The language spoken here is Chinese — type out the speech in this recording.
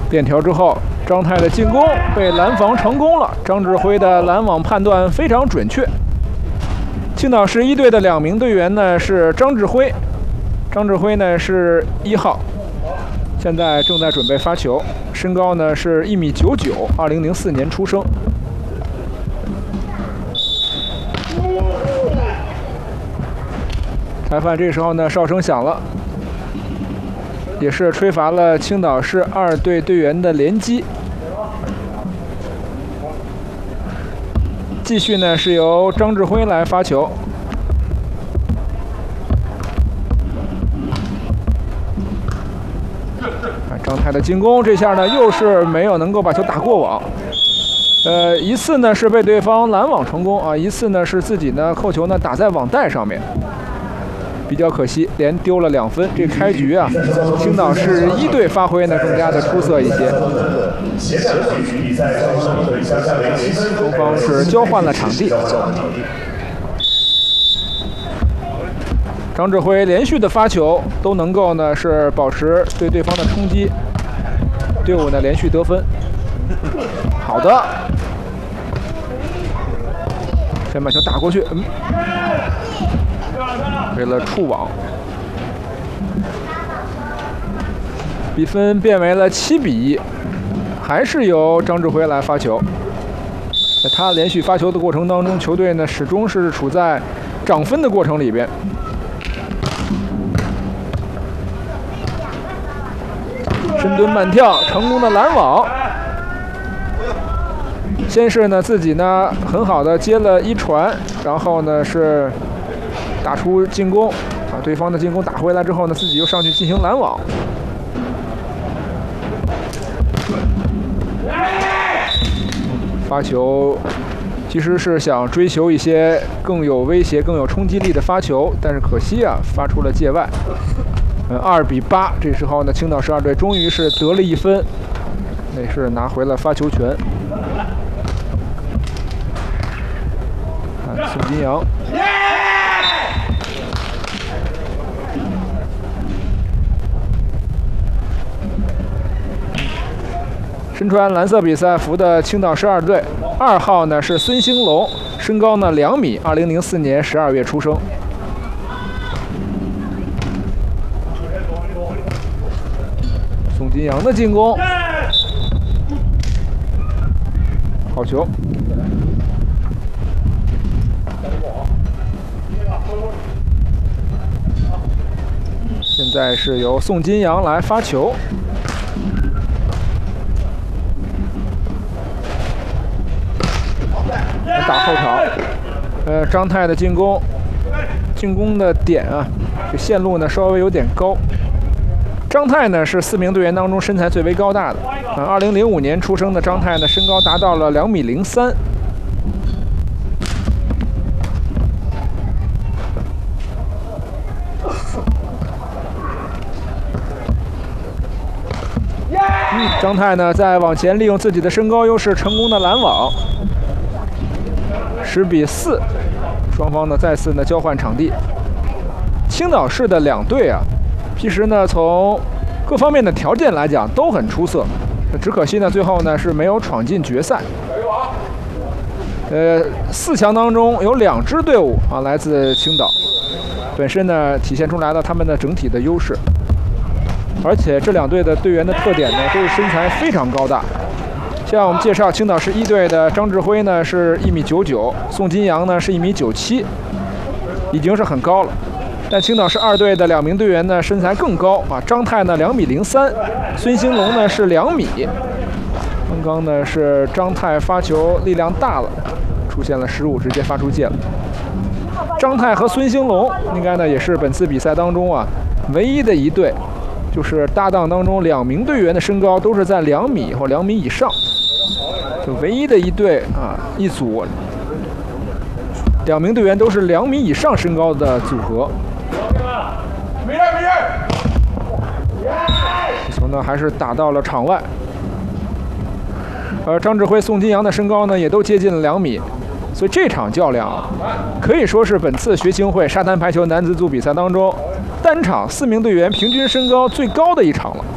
链条之后，张泰的进攻被拦防成功了。张志辉的拦网判断非常准确。青岛市1队的2名队员呢是张志辉，张志辉呢是1号，现在正在准备发球，身高呢是1.99米，2004年出生。裁判这时候呢哨声响了。也是吹罚了青岛市2队队员的连击。继续呢是由张志辉来发球。张泰的进攻，这下呢又是没有能够把球打过网。一次呢是被对方拦网成功啊，一次呢是自己呢扣球呢打在网带上面。比较可惜，连丢了2分。这开局啊，青岛市1队发挥呢更加的出色一些。双方是交换了场地。张志辉连续的发球都能够呢是保持对对方的冲击，队伍呢连续得分。好的，先把球打过去，为了触网，比分变为了7比1，还是由张志辉来发球。在他连续发球的过程当中，球队呢始终是处在涨分的过程里边。深蹲慢跳，成功的拦网。先是呢自己呢很好的接了一传，然后呢是打出进攻，把对方的进攻打回来之后呢，自己又上去进行拦网。发球其实是想追求一些更有威胁、更有冲击力的发球，但是可惜啊，发出了界外。2比8，这时候呢，青岛市2队终于是得了1分，那是拿回了发球权。宋金阳。身穿蓝色比赛服的青岛市2队，2号呢是孙兴龙，身高呢2米，2004年12月出生。宋金阳的进攻，好球。现在是由宋金阳来发球。打后场，张泰的进攻的点啊，这线路呢稍微有点高。张泰呢是4名队员当中身材最为高大的，2005年出生的张泰呢身高达到了2.03米。张泰呢在往前利用自己的身高优势，成功的拦网。10比4，双方呢再次呢交换场地。青岛市的2队啊，其实呢从各方面的条件来讲都很出色，只可惜呢最后呢是没有闯进决赛。4强当中有2支队伍啊来自青岛，本身呢体现出来了他们的整体的优势，而且这2队的队员的特点呢都是身材非常高大。像我们介绍青岛市1队的张志辉呢是1.99米，宋金阳呢是1.97米，已经是很高了。但青岛市2队的2名队员呢身材更高啊，张泰呢2.03米，孙兴龙呢是2米。刚刚呢是张泰发球力量大了，出现了失误，直接发出界了。张泰和孙兴龙应该呢也是本次比赛当中啊唯一的一队，就是搭档当中2名队员的身高都是在2米或2米以上，就唯一的一队啊一组2名队员都是2米以上身高的组合。球呢还是打到了场外，而张志辉、宋金阳的身高呢也都接近了2米，所以这场较量可以说是本次学青会沙滩排球男子组比赛当中单场4名队员平均身高最高的一场了。